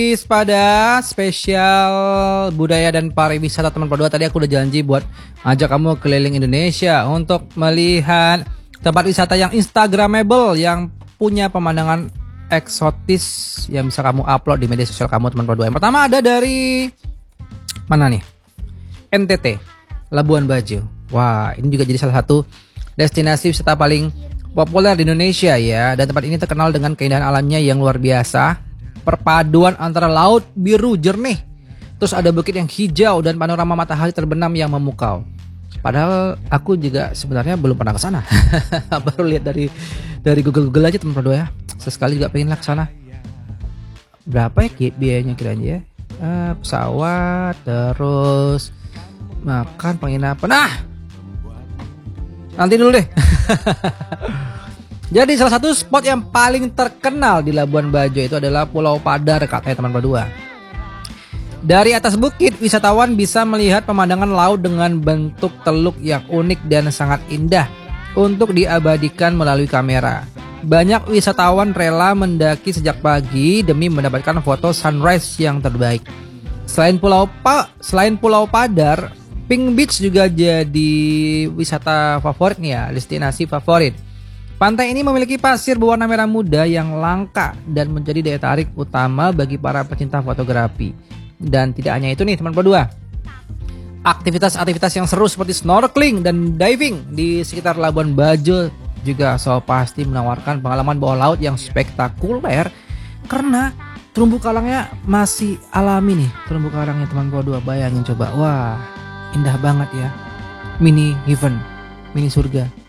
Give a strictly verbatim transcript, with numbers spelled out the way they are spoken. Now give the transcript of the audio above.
Pada spesial budaya dan pariwisata teman Pro dua, tadi aku udah janji buat ngajak kamu keliling Indonesia untuk melihat tempat wisata yang instagramable, yang punya pemandangan eksotis yang bisa kamu upload di media sosial kamu teman Pro dua. Yang pertama ada dari mana nih? N T T, Labuan Bajo. Wah, ini juga jadi salah satu destinasi wisata paling populer di Indonesia ya. Dan tempat ini terkenal dengan keindahan alamnya yang luar biasa. Perpaduan antara laut biru jernih, terus ada bukit yang hijau dan panorama matahari terbenam yang memukau. Padahal aku juga sebenarnya belum pernah ke sana. Baru lihat dari dari Google Google aja teman Pro dua ya. Sesekali juga pengen lah ke sana. Berapa ya biayanya kiranya ya? Uh, pesawat, terus makan, penginapan. Nah, nanti dulu deh. Jadi salah satu spot yang paling terkenal di Labuan Bajo itu adalah Pulau Padar katanya teman Pro dua. Dari atas bukit, wisatawan bisa melihat pemandangan laut dengan bentuk teluk yang unik dan sangat indah untuk diabadikan melalui kamera. Banyak wisatawan rela mendaki sejak pagi demi mendapatkan foto sunrise yang terbaik. Selain Pulau Pa, selain Pulau Padar, Pink Beach juga jadi wisata favorit nih ya, destinasi favorit. Pantai ini memiliki pasir berwarna merah muda yang langka dan menjadi daya tarik utama bagi para pecinta fotografi. Dan tidak hanya itu nih teman Pro dua. Aktivitas-aktivitas yang seru seperti snorkeling dan diving di sekitar Labuan Bajo juga so pasti menawarkan pengalaman bawah laut yang spektakuler karena terumbu karangnya masih alami nih. Terumbu karangnya teman Pro dua, bayangin coba. Wah, indah banget ya. Mini heaven, mini surga.